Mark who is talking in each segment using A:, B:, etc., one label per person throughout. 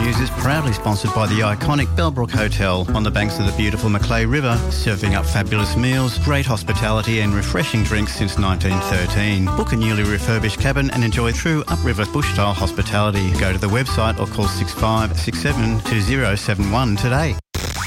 A: News is proudly sponsored by the iconic Bellbrook Hotel on the banks of the beautiful Macleay River, serving up fabulous meals, great hospitality and refreshing drinks since 1913. Book a newly refurbished cabin and enjoy true upriver bush-style hospitality. Go to the website or call 6567 2071 today.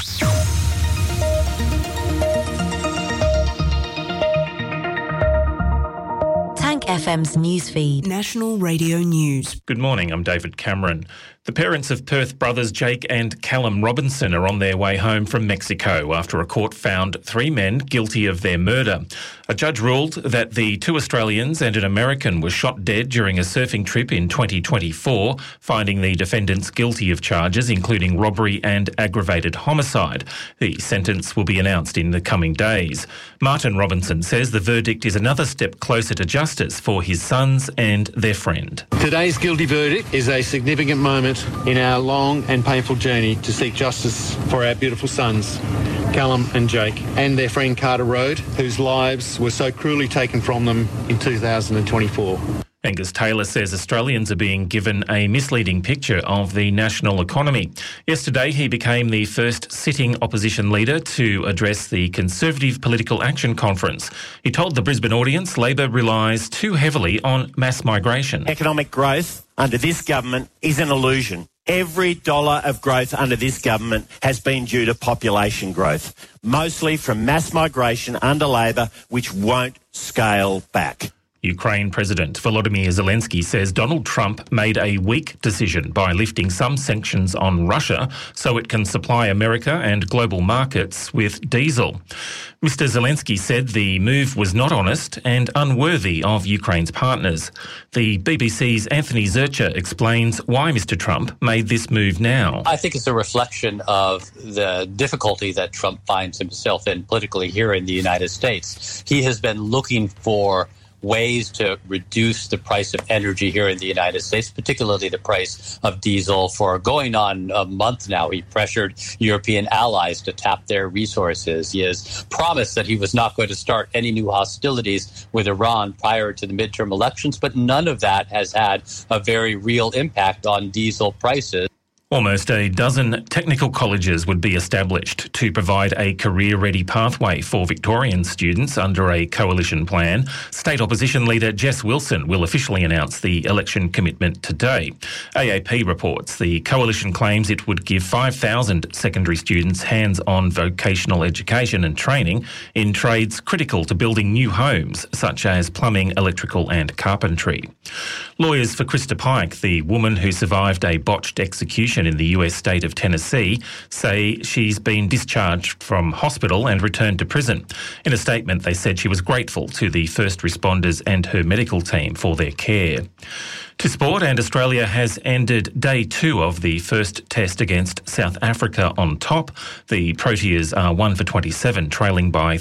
B: FM's newsfeed.
C: National Radio News.
D: Good morning, I'm David Cameron. The parents of Perth brothers Jake and Callum Robinson are on their way home from Mexico after a court found 3 men guilty of their murder. A judge ruled that the 2 Australians and an American were shot dead during a surfing trip in 2024, finding the defendants guilty of charges including robbery and aggravated homicide. The sentence will be announced in the coming days. Martin Robinson says the verdict is another step closer to justice for his sons and their friend.
E: Today's guilty verdict is a significant moment in our long and painful journey to seek justice for our beautiful sons, Callum and Jake, and their friend Carter Rode, whose lives were so cruelly taken from them in 2024.
D: Angus Taylor says Australians are being given a misleading picture of the national economy. Yesterday, he became the first sitting opposition leader to address the Conservative Political Action Conference. He told the Brisbane audience Labor relies too heavily on mass migration.
F: Economic growth under this government is an illusion. Every dollar of growth under this government has been due to population growth, mostly from mass migration under Labor, which won't scale back.
D: Ukraine President Volodymyr Zelensky says Donald Trump made a weak decision by lifting some sanctions on Russia so it can supply America and global markets with diesel. Mr. Zelensky said the move was not honest and unworthy of Ukraine's partners. The BBC's Anthony Zurcher explains why Mr. Trump made this move now.
G: I think it's a reflection of the difficulty that Trump finds himself in politically here in the United States. He has been looking for ways to reduce the price of energy here in the United States, particularly the price of diesel. For going on a month now, he pressured European allies to tap their resources. He has promised that he was not going to start any new hostilities with Iran prior to the midterm elections, but none of that has had a very real impact on diesel prices.
D: Almost a dozen technical colleges would be established to provide a career-ready pathway for Victorian students under a coalition plan. State opposition leader Jess Wilson will officially announce the election commitment today. AAP reports the coalition claims it would give 5,000 secondary students hands-on vocational education and training in trades critical to building new homes, such as plumbing, electrical and carpentry. Lawyers for Krista Pike, the woman who survived a botched execution in the US state of Tennessee, say she's been discharged from hospital and returned to prison. In a statement, they said she was grateful to the first responders and her medical team for their care. To sport, and Australia has ended day 2 of the first test against South Africa on top. The Proteas are 1 for 27, trailing by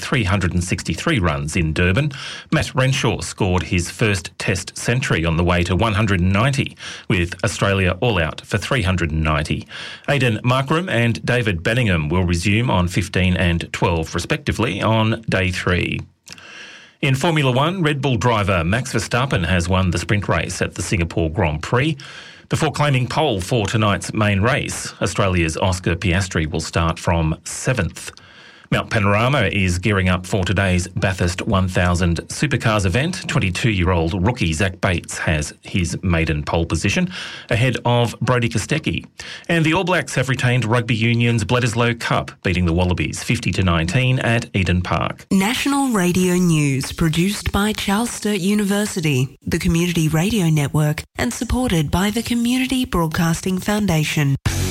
D: 363 runs in Durban. Matt Renshaw scored his first test century on the way to 190, with Australia all out for 390. Aidan Markram and David Bellingham will resume on 15 and 12 respectively on day 3. In Formula One, Red Bull driver Max Verstappen has won the sprint race at the Singapore Grand Prix. Before claiming pole for tonight's main race, Australia's Oscar Piastri will start from 7th. Mount Panorama is gearing up for today's Bathurst 1000 Supercars event. 22-year-old rookie Zach Bates has his maiden pole position ahead of Brodie Kostecki. And the All Blacks have retained Rugby Union's Bledisloe Cup, beating the Wallabies 50-19 at Eden Park.
C: National Radio News, produced by Charles Sturt University, the Community Radio Network, and supported by the Community Broadcasting Foundation.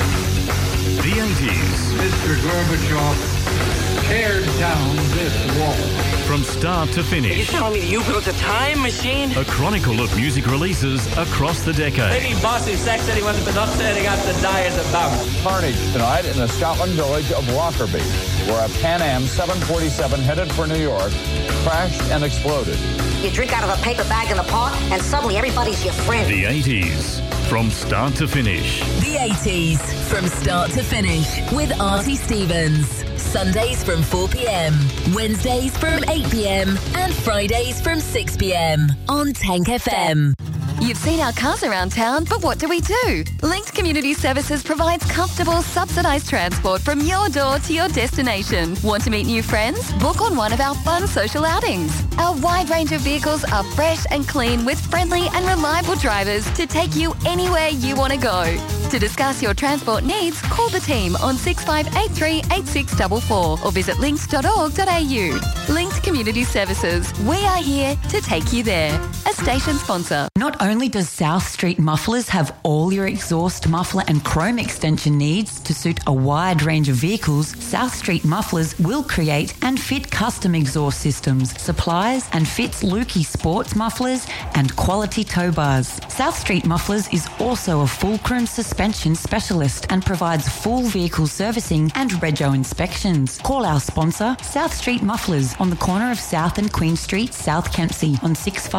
H: The 80s.
I: Mr. Gorbachev teared down this wall.
H: From start to finish.
J: Are you telling me that you built a time machine?
H: A chronicle of music releases across the decade.
K: Maybe Bossy Sex said he wasn't setting up to die as a bounce.
L: Carnage tonight in the Scotland village of Lockerbie, where a Pan Am 747 headed for New York crashed and exploded.
M: You drink out of a paper bag in the park, and suddenly everybody's your friend.
H: The 80s. From start to finish.
N: The 80s. From start to finish. With Artie Stevens. Sundays from 4 p.m, Wednesdays from 8 p.m, and Fridays from 6 p.m. on Tank FM.
O: You've seen our cars around town, but what do? Linked Community Services provides comfortable, subsidised transport from your door to your destination. Want to meet new friends? Book on one of our fun social outings. Our wide range of vehicles are fresh and clean with friendly and reliable drivers to take you anywhere you want to go. To discuss your transport needs, call the team on 6583 8644 or visit linkt.org.au. Linked Community Services. We are here to take you there. A station sponsor.
P: Not only does South Street Mufflers have all your exhaust, muffler and chrome extension needs to suit a wide range of vehicles, South Street Mufflers will create and fit custom exhaust systems, supplies and fits Lukey sports mufflers and quality tow bars. South Street Mufflers is also a fulcrum suspension specialist and provides full vehicle servicing and rego inspections. Call our sponsor, South Street Mufflers, on the corner of South and Queen Street, South Kempsey, on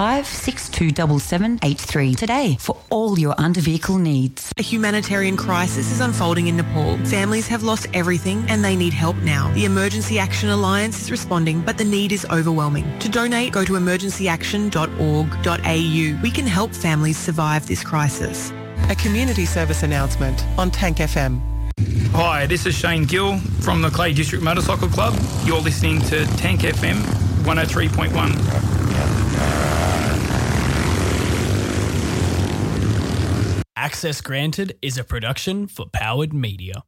P: 65627783 today for all your under-vehicle needs.
C: A humanitarian crisis is unfolding in Nepal. Families have lost everything and they need help now. The Emergency Action Alliance is responding, but the need is overwhelming. To donate, go to emergencyaction.org.au. We can help families survive this crisis.
Q: A community service announcement on Tank FM.
R: Hi, this is Shane Gill from the Clay District Motorcycle Club. You're listening to Tank FM 103.1.
S: Access Granted is a production for Powered Media.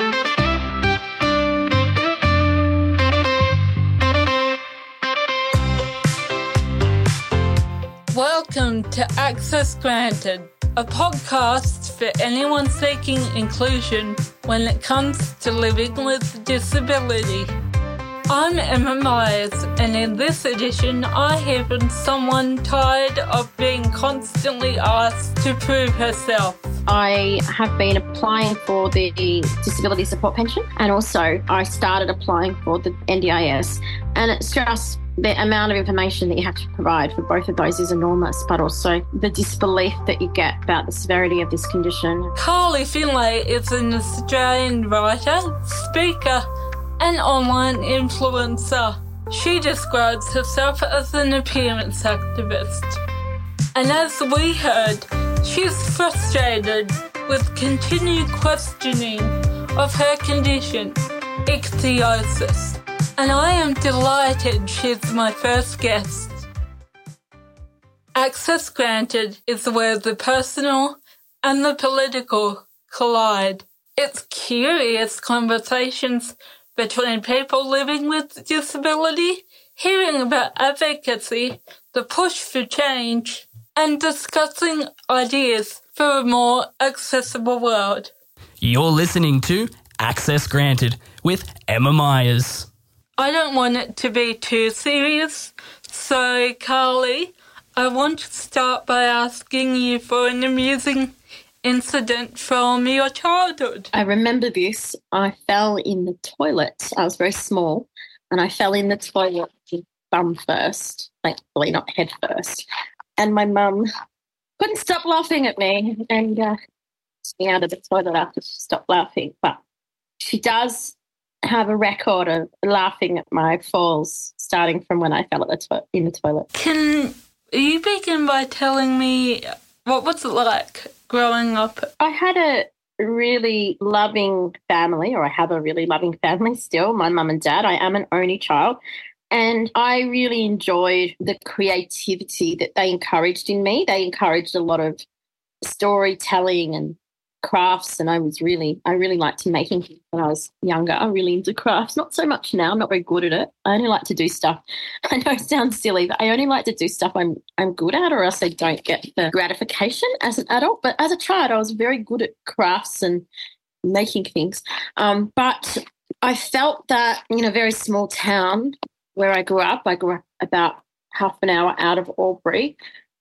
T: Welcome to Access Granted, a podcast for anyone seeking inclusion when it comes to living with disability. I'm Emma Myers, and in this edition I hear from someone tired of being constantly asked to prove herself.
U: I have been applying for the disability support pension, and also I started applying for the NDIS, and it's just the amount of information that you have to provide for both of those is enormous, but also the disbelief that you get about the severity of this condition.
T: Carly Finlay is an Australian writer, speaker and online influencer. She describes herself as an appearance activist. And as we heard, she's frustrated with continued questioning of her condition, ichthyosis. And I am delighted she's my first guest. Access Granted is where the personal and the political collide. It's curious conversations between people living with disability, hearing about advocacy, the push for change, and discussing ideas for a more accessible world.
S: You're listening to Access Granted with Emma Myers.
T: I don't want it to be too serious, so Carly, I want to start by asking you for an amusing incident from your childhood.
U: I remember this. I fell in the toilet. I was very small, and I fell in the toilet bum first, thankfully not head first. And my mum couldn't stop laughing at me and took me out of the toilet after she stopped laughing. But she does have a record of laughing at my falls starting from when I fell in the toilet.
T: Can you begin by telling me what was it like growing up?
U: I had a really loving family, or I have a really loving family still, my mum and dad. I am an only child, and I really enjoyed the creativity that they encouraged in me. They encouraged a lot of storytelling and crafts, and I really liked making things when I was younger. I'm really into crafts, not so much now. I'm not very good at it. I only like to do stuff. I know it sounds silly, but I only like to do stuff I'm good at, or else I don't get the gratification as an adult. But as a child, I was very good at crafts and making things. But I felt that in a very small town where I grew up about half an hour out of Albury.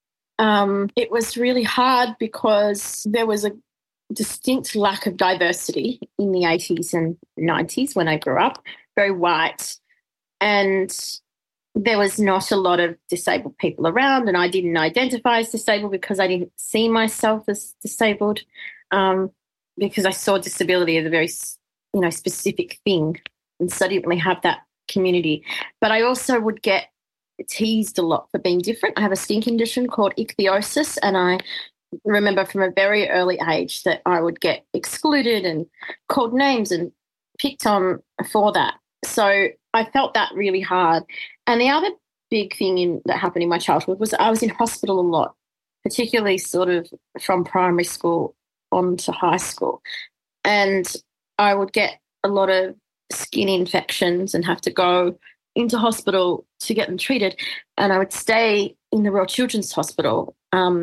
U: It was really hard because there was a distinct lack of diversity in the 80s and 90s when I grew up, very white, and there was not a lot of disabled people around, and I didn't identify as disabled because I didn't see myself as disabled, because I saw disability as a very, specific thing, and so I didn't really have that community. But I also would get teased a lot for being different. I have a skin condition called ichthyosis, and I remember from a very early age that I would get excluded and called names and picked on for that. So I felt that really hard. And the other big thing that happened in my childhood was I was in hospital a lot, particularly sort of from primary school on to high school. And I would get a lot of skin infections and have to go into hospital to get them treated. And I would stay in the Royal Children's Hospital,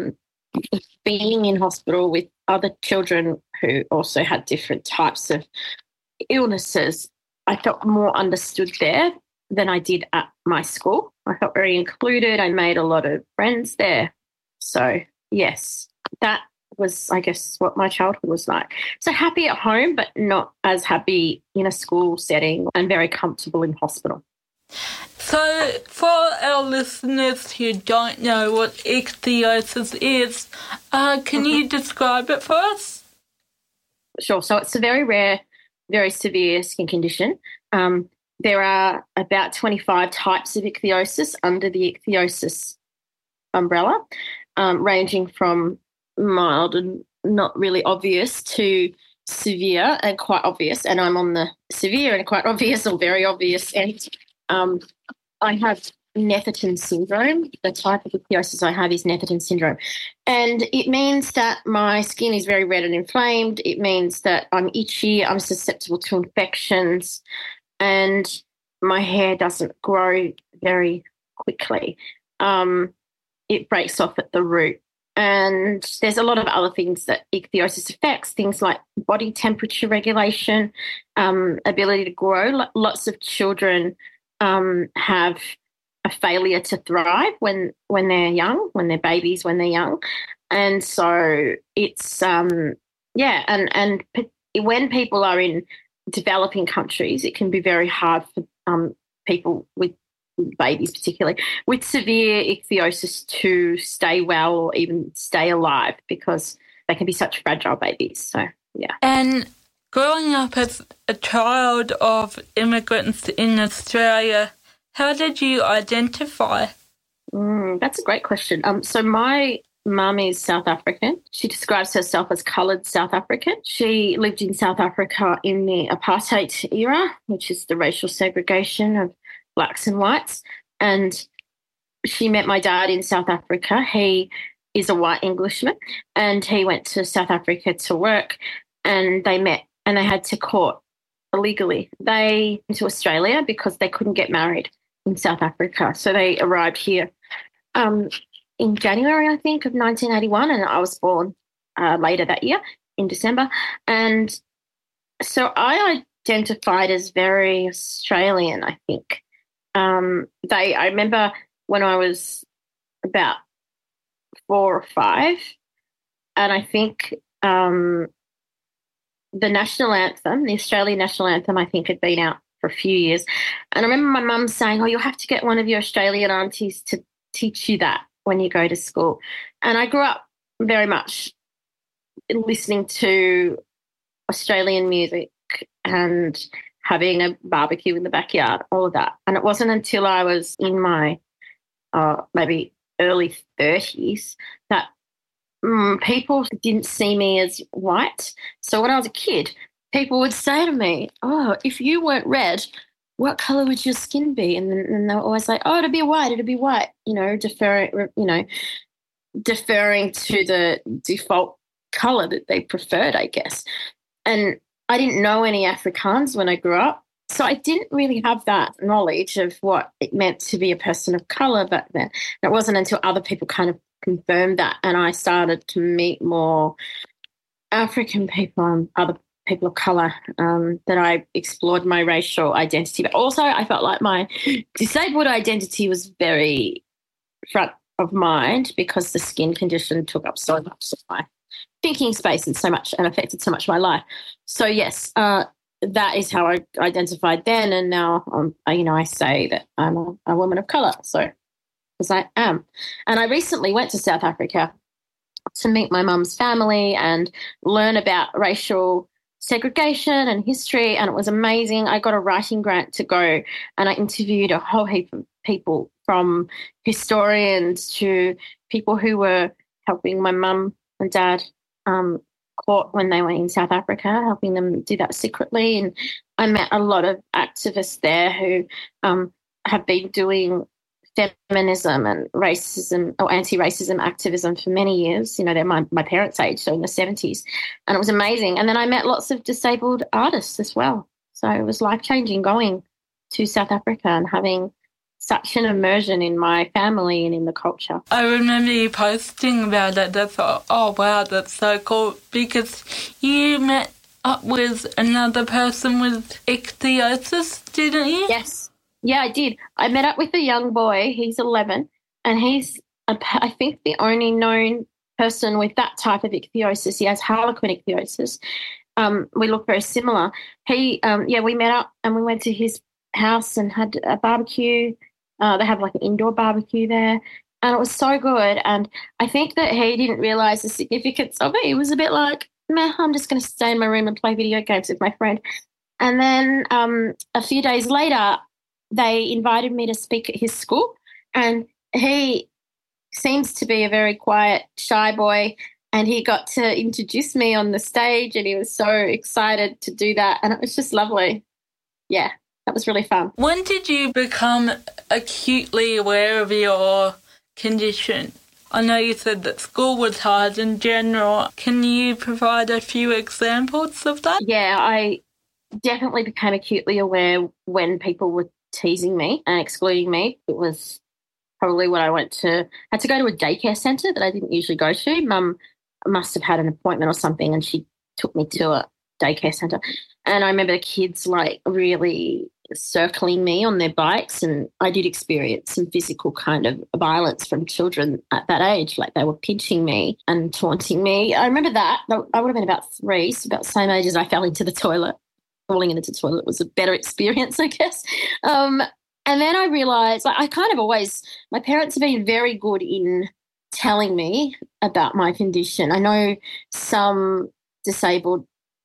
U: being in hospital with other children who also had different types of illnesses. I felt more understood there than I did at my school. I felt very included. I made a lot of friends there. So, yes, that was, I guess, what my childhood was like. So happy at home, but not as happy in a school setting, and very comfortable in hospital.
T: So for our listeners who don't know what ichthyosis is, can you describe it for us?
U: Sure. So it's a very rare, very severe skin condition. There are about 25 types of ichthyosis under the ichthyosis umbrella, ranging from mild and not really obvious to severe and quite obvious. And I'm on the severe and quite obvious or very obvious end. I have Netherton syndrome. The type of ichthyosis I have is Netherton syndrome. And it means that my skin is very red and inflamed. It means that I'm itchy, I'm susceptible to infections, and my hair doesn't grow very quickly. It breaks off at the root. And there's a lot of other things that ichthyosis affects, things like body temperature regulation, ability to grow. Lots of children have a failure to thrive when they're young, when they're babies, when they're young. And so it's, and when people are in developing countries, it can be very hard for people with babies particularly with severe ichthyosis to stay well or even stay alive, because they can be such fragile babies. So, yeah.
T: And growing up as a child of immigrants in Australia, how did you identify?
U: That's a great question. So my mum is South African. She describes herself as coloured South African. She lived in South Africa in the apartheid era, which is the racial segregation of blacks and whites. And she met my dad in South Africa. He is a white Englishman, and he went to South Africa to work, and they met and they had to court illegally. They went to Australia because they couldn't get married in South Africa. So they arrived here in January, I think, of 1981, and I was born later that year in December. And so I identified as very Australian, I think. I remember when I was about 4 or 5, and I think the national anthem, the Australian national anthem, I think had been out for a few years. And I remember my mum saying, you'll have to get one of your Australian aunties to teach you that when you go to school. And I grew up very much listening to Australian music and having a barbecue in the backyard, all of that. And it wasn't until I was in my maybe early 30s that people didn't see me as white. So when I was a kid, people would say to me, if you weren't red, what colour would your skin be? And they were always like, it'd be white, deferring to the default colour that they preferred, I guess. And I didn't know any Afrikaans when I grew up, so I didn't really have that knowledge of what it meant to be a person of colour back then. And it wasn't until other people kind of confirmed that, and I started to meet more African people and other people of colour, that I explored my racial identity. But also I felt like my disabled identity was very front of mind because the skin condition took up so much of my thinking space and affected so much of my life. So, yes, that is how I identified then, and now I say that I'm a woman of colour, so because I am. And I recently went to South Africa to meet my mum's family and learn about racial segregation and history, and it was amazing. I got a writing grant to go, and I interviewed a whole heap of people, from historians to people who were helping my mum and dad court when they were in South Africa, helping them do that secretly. And I met a lot of activists there who have been doing feminism and racism or anti-racism activism for many years. You know, they're my parents' age, so in the 70s. And it was amazing. And then I met lots of disabled artists as well. So it was life-changing going to South Africa and having such an immersion in my family and in the culture.
T: I remember you posting about it. I thought, oh, wow, that's so cool, because you met up with another person with ichthyosis, didn't you?
U: Yes. Yeah, I did. I met up with a young boy. He's 11, and he's, I think, the only known person with that type of ichthyosis. He has harlequin ichthyosis. We look very similar. We met up and we went to his house and had a barbecue. They have like an indoor barbecue there, and it was so good. And I think that he didn't realise the significance of it. He was a bit like, meh, I'm just going to stay in my room and play video games with my friend. And then a few days later, they invited me to speak at his school, and he seems to be a very quiet, shy boy, and he got to introduce me on the stage, and he was so excited to do that, and it was just lovely. Yeah. That was really fun.
T: When did you become acutely aware of your condition? I know you said that school was hard in general. Can you provide a few examples of that?
U: Yeah, I definitely became acutely aware when people were teasing me and excluding me. It was probably when I had to go to a daycare centre that I didn't usually go to. Mum must have had an appointment or something, and she took me to a daycare centre. And I remember the kids like really circling me on thehave bikes, and I did experience some physical kind of violence from children at that age, like they were pinching me and taunting me. I remember that. I would have been about 3, so about the same age as I fell into the toilet. Falling into the toilet was a better experience, I guess. And then I realised, like, I kind of always, my parents have been very good in telling me about my condition. I know some disabled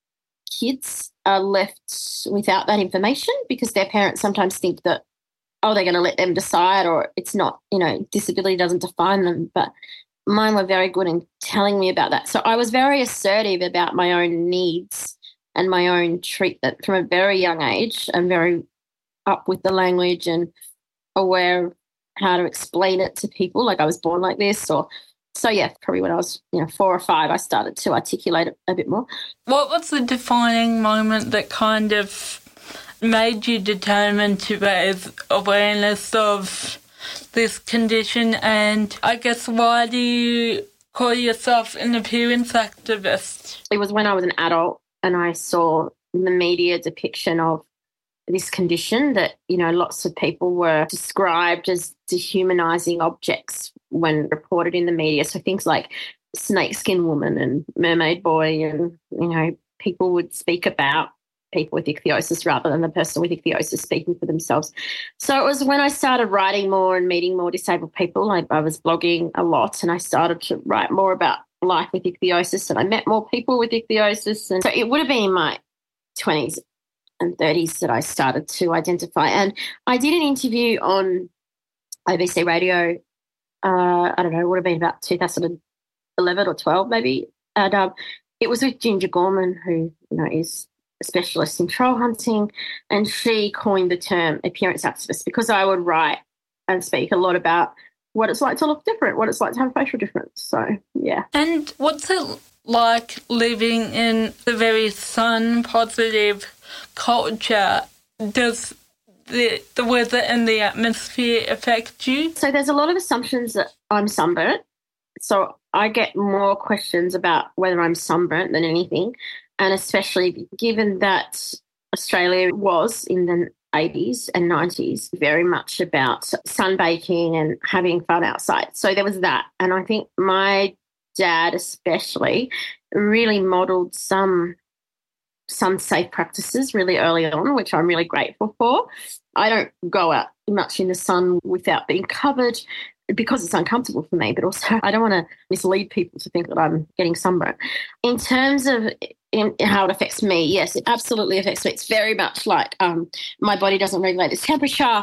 U: kids are left without that information because their parents sometimes think that, oh, they're going to let them decide, or it's not, disability doesn't define them. But mine were very good in telling me about that. So I was very assertive about my own needs and my own treatment from a very young age, and very up with the language and aware of how to explain it to people, like I was born like this, or so, yeah, probably when I was 4 or 5, I started to articulate it a bit more.
T: What was the defining moment that kind of made you determined to raise awareness of this condition? And I guess, why do you call yourself an appearance activist?
U: It was when I was an adult and I saw the media depiction of this condition that, lots of people were described as dehumanising objects when reported in the media. So things like snakeskin woman and mermaid boy, and, people would speak about people with ichthyosis rather than the person with ichthyosis speaking for themselves. So it was when I started writing more and meeting more disabled people. I was blogging a lot, and I started to write more about life with ichthyosis, and I met more people with ichthyosis. And so it would have been in my 20s and 30s that I started to identify. And I did an interview on ABC Radio, I don't know, it would have been about 2011 or 12 maybe. And it was with Ginger Gorman, who, is a specialist in troll hunting, and she coined the term appearance activist because I would write and speak a lot about what it's like to look different, what it's like to have a facial difference. So, yeah.
T: And what's it like living in the very sun-positive culture? Does the weather and the atmosphere affect you?
U: So there's a lot of assumptions that I'm sunburnt. So I get more questions about whether I'm sunburnt than anything, and especially given that Australia was in the 80s and 90s very much about sunbaking and having fun outside. So there was that. And I think my dad especially really modelled some safe practices really early on, which I'm really grateful for. I don't go out much in the sun without being covered because it's uncomfortable for me, but also I don't want to mislead people to think that I'm getting sunburnt. In terms of how it affects me, yes, it absolutely affects me. It's very much like my body doesn't regulate its temperature.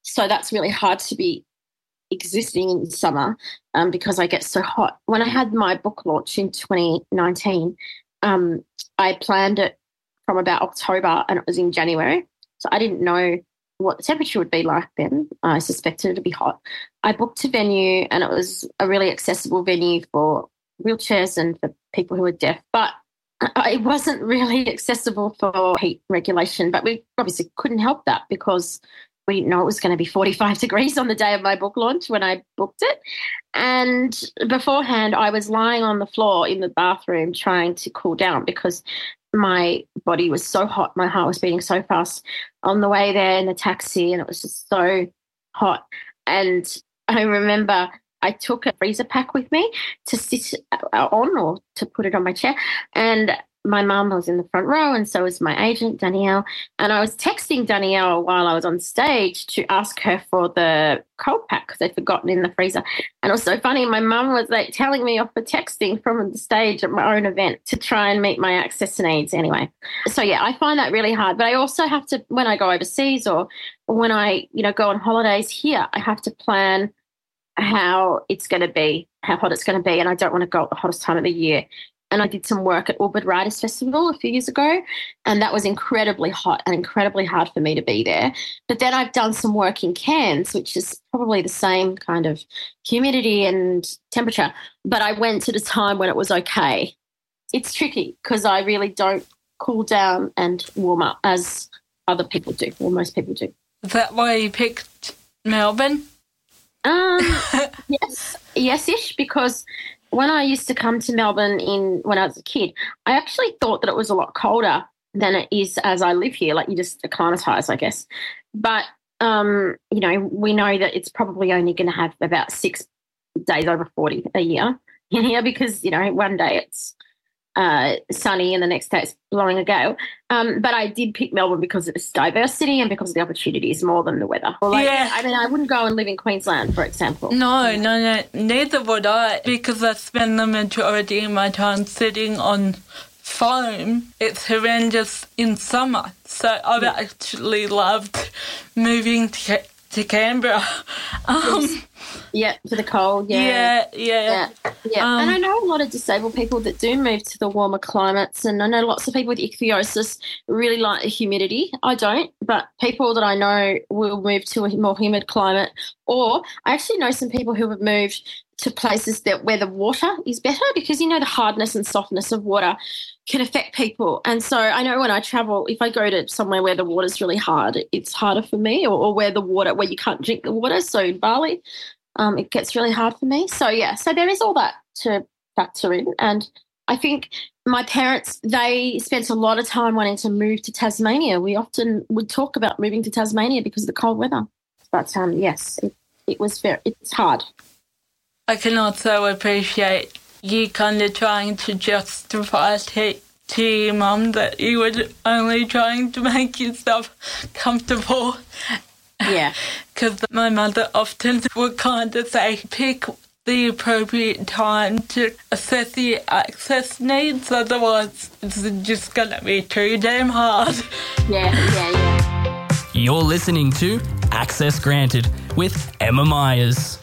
U: So that's really hard to be existing in summer because I get so hot. When I had my book launch in 2019, I planned it from about October and it was in January. So I didn't know what the temperature would be like then. I suspected it would be hot. I booked a venue and it was a really accessible venue for wheelchairs and for people who are deaf, but it wasn't really accessible for heat regulation. But we obviously couldn't help that because we didn't know it was going to be 45 degrees on the day of my book launch when I booked it. And beforehand, I was lying on the floor in the bathroom trying to cool down because my body was so hot. My heart was beating so fast on the way there in the taxi, and it was just so hot. And I remember I took a freezer pack with me to sit on or to put it on my chair. And my mum was in the front row and so was my agent, Danielle. And I was texting Danielle while I was on stage to ask her for the cold pack because I'd forgotten in the freezer. And it was so funny. My mum was like telling me off for texting from the stage at my own event to try and meet my access needs anyway. So, yeah, I find that really hard. But I also have to, when I go overseas or when I, go on holidays here, I have to plan how it's going to be, how hot it's going to be. And I don't want to go at the hottest time of the year. And I did some work at Albert Writers Festival a few years ago, and that was incredibly hot and incredibly hard for me to be there. But then I've done some work in Cairns, which is probably the same kind of humidity and temperature, but I went at a time when it was okay. It's tricky because I really don't cool down and warm up as other people do, or most people do.
T: Is that why you picked Melbourne?
U: Yes-ish, because when I used to come to Melbourne when I was a kid, I actually thought that it was a lot colder than it is as I live here. Like you just acclimatise, I guess. But, we know that it's probably only going to have about 6 days over 40 a year in here because, one day it's sunny and the next day it's blowing a gale. But I did pick Melbourne because of its diversity and because of the opportunities more than the weather. I wouldn't go and live in Queensland, for example.
T: No, neither would I, because I spend the majority of my time sitting on foam. It's horrendous in summer. So I've actually loved moving to Canberra.
U: Yeah, for the cold, yeah. And I know a lot of disabled people that do move to the warmer climates, and I know lots of people with ichthyosis really like the humidity. I don't, but people that I know will move to a more humid climate. Or I actually know some people who have moved to places where the water is better because, the hardness and softness of water can affect people. And so I know when I travel, if I go to somewhere where the water's really hard, it's harder for me, or where you can't drink the water. So in Bali, it gets really hard for me. So, so there is all that to factor in. And I think my parents, they spent a lot of time wanting to move to Tasmania. We often would talk about moving to Tasmania because of the cold weather. But, yes, it's hard.
T: I can also appreciate you kind of trying to justify to your mum that you were only trying to make yourself comfortable.
U: Yeah.
T: Because my mother often would kind of say, pick the appropriate time to assess your access needs, otherwise it's just going to be too damn hard.
U: Yeah.
S: You're listening to Access Granted with Emma Myers.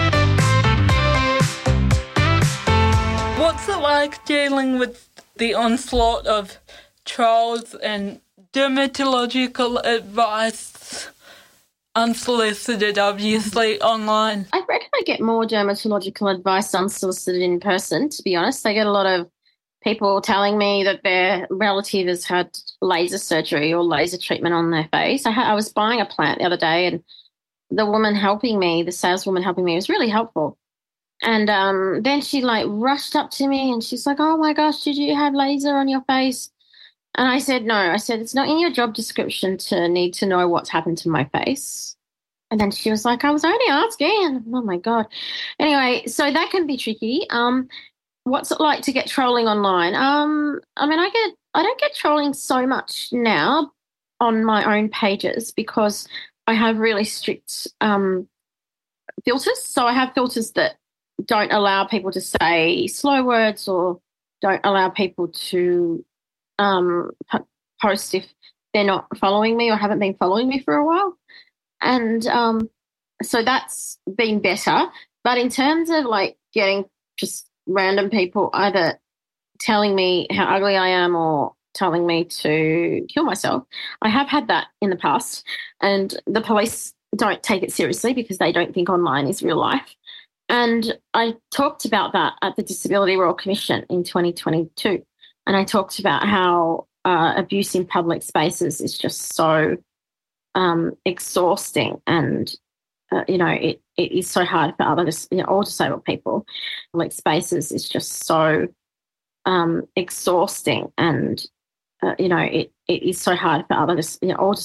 T: What's it like dealing with the onslaught of trolls and dermatological advice, unsolicited, obviously, online?
U: I reckon I get more dermatological advice unsolicited in person, to be honest. I get a lot of people telling me that their relative has had laser surgery or laser treatment on their face. I was buying a plant the other day, and the woman helping me, the saleswoman helping me, was really helpful. And then she, rushed up to me and she's like, oh, my gosh, did you have laser on your face? And I said, no. I said, it's not in your job description to need to know what's happened to my face. And then she was like, I was only asking. Oh, my God. Anyway, so that can be tricky. What's it like to get trolling online? I don't get trolling so much now on my own pages because I have really strict filters. So I have filters that don't allow people to say slow words or don't allow people to post if they're not following me or haven't been following me for a while. And so that's been better. But in terms of like getting just random people either telling me how ugly I am or telling me to kill myself, I have had that in the past. And the police don't take it seriously because they don't think online is real life. And I talked about that at the Disability Royal Commission in 2022. And I talked about how abuse in public spaces is just so exhausting, and it is so hard for other, all disabled people. Like spaces is just so exhausting, and it is so hard for other, all